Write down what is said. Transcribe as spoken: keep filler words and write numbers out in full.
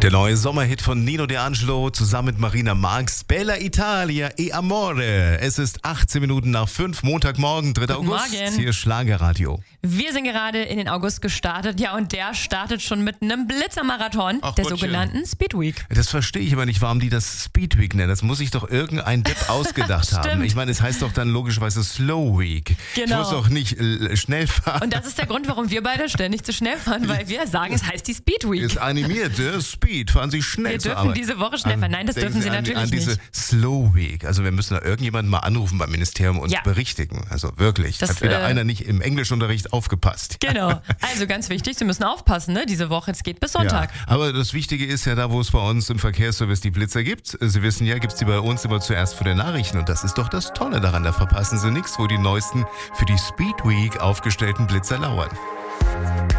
Der neue Sommerhit von Nino D'Angelo zusammen mit Marina Marx, Bella Italia e Amore. Es ist achtzehn Minuten nach fünf, Montagmorgen, dritter Guten August. Morgen. Hier ist Schlagerradio. Wir sind gerade in den August gestartet, ja, und der startet schon mit einem Blitzermarathon, Ach, der Gottchen. sogenannten Speed Week. Das verstehe ich aber nicht, warum die das Speed Week nennen. Das muss sich doch irgendein Depp ausgedacht haben. Stimmt. Ich meine, es heißt doch dann logischerweise Slow Week. Genau. Ich muss doch nicht äh, schnell fahren. Und das ist der Grund, warum wir beide ständig zu schnell fahren, weil wir sagen, es heißt die Speed Week. Ist animiert, äh, Speed, fahren Sie schnell Wir zur dürfen Arbeit. diese Woche schnell fahren. Nein, das Denken dürfen Sie an, natürlich an diese nicht. Slow Week. Also wir müssen da irgendjemanden mal anrufen beim Ministerium und uns Ja. berichtigen. Also wirklich, Das, hat wieder äh, einer nicht im Englischunterricht aufgepasst. Genau. Also ganz wichtig, Sie müssen aufpassen, ne? Diese Woche, es geht bis Sonntag. Ja, aber das Wichtige ist ja da, wo es bei uns im Verkehrsservice die Blitzer gibt. Sie wissen ja, gibt es die bei uns immer zuerst vor den Nachrichten. Und das ist doch das Tolle daran. Da verpassen Sie nichts, wo die neuesten für die Speed Week aufgestellten Blitzer lauern.